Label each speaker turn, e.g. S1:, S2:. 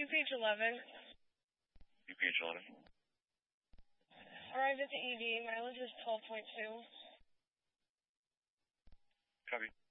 S1: UPH 11.
S2: UPH 11.
S1: Arrived at the ED. Mileage is 12.2.
S2: Copy.